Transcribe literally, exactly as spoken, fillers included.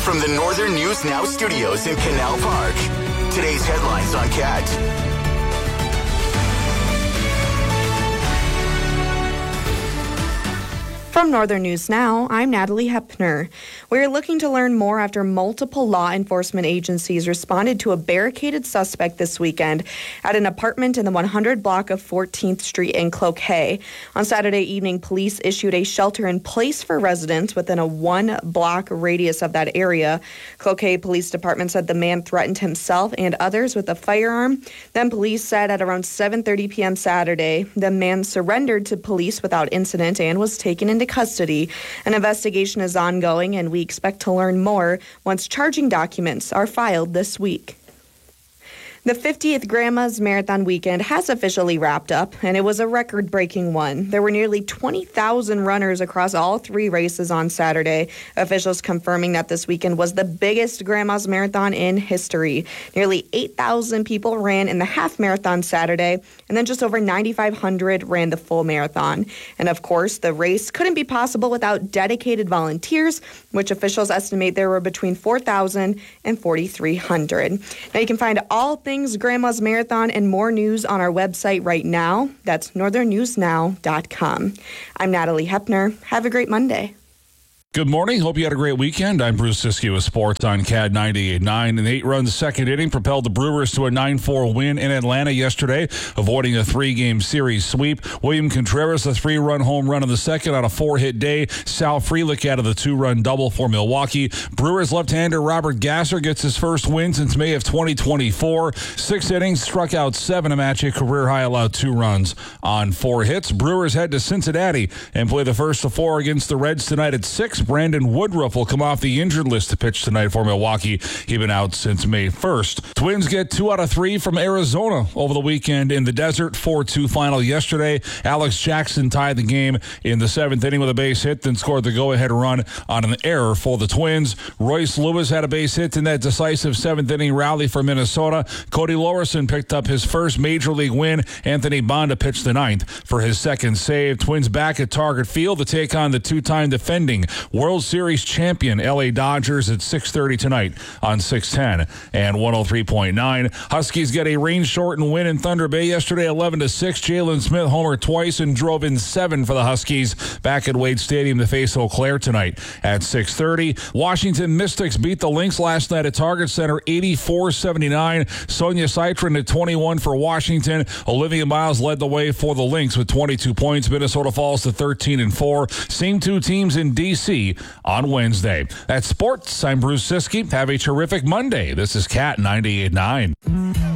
From the Northern News Now studios in Canal Park, today's headlines on Cat. From Northern News Now, I'm Natalie Hepner. We're looking to learn more after multiple law enforcement agencies responded to a barricaded suspect this weekend at an apartment in the one hundred block of fourteenth Street in Cloquet. On Saturday evening, police issued a shelter-in-place for residents within a one-block radius of that area. Cloquet Police Department said the man threatened himself and others with a firearm. Then police said at around seven thirty p.m. Saturday, the man surrendered to police without incident and was taken into custody. An investigation is ongoing, and we expect to learn more once charging documents are filed this week. The fiftieth Grandma's Marathon weekend has officially wrapped up, and it was a record-breaking one. There were nearly twenty thousand runners across all three races on Saturday. Officials confirming that this weekend was the biggest Grandma's Marathon in history. Nearly eight thousand people ran in the half marathon Saturday, and then just over nine thousand five hundred ran the full marathon. And of course, the race couldn't be possible without dedicated volunteers, which officials estimate there were between four thousand and four thousand three hundred. Now you can find all things Grandma's Marathon and more news on our website right now. That's northern news now dot com. I'm Natalie Hepner. Have a great Monday. Good morning. Hope you had a great weekend. I'm Bruce Siskey with Sports on C A D ninety-eight point nine. An eight-run second inning propelled the Brewers to a nine four win in Atlanta yesterday, avoiding a three-game series sweep. William Contreras, a three-run home run in the second on a four-hit day. Sal Frelick added the two-run double for Milwaukee. Brewers left-hander Robert Gasser gets his first win since May of twenty twenty-four. Six innings, struck out seven, a match, a career high, allowed two runs on four hits. Brewers head to Cincinnati and play the first of four against the Reds tonight at six. Brandon Woodruff will come off the injured list to pitch tonight for Milwaukee. He's been out since May first. Twins get two out of three from Arizona over the weekend in the desert. four two final yesterday. Alex Jackson tied the game in the seventh inning with a base hit, then scored the go-ahead run on an error for the Twins. Royce Lewis had a base hit in that decisive seventh inning rally for Minnesota. Cody Lorison picked up his first major league win. Anthony Bonda pitched the ninth for his second save. Twins back at Target Field to take on the two-time defending World Series champion L A Dodgers at six thirty tonight on six ten and one oh three point nine. Huskies get a rain-shortened win in Thunder Bay yesterday, eleven to six. Jalen Smith homered twice and drove in seven for the Huskies. Back at Wade Stadium to face Eau Claire tonight at six thirty. Washington Mystics beat the Lynx last night at Target Center eighty-four seventy-nine. Sonia Citron at twenty-one for Washington. Olivia Miles led the way for the Lynx with twenty-two points. Minnesota falls to thirteen and four. Same two teams in D C on Wednesday. That's sports. I'm Bruce Siskey. Have a terrific Monday. This is C A T ninety-eight point nine.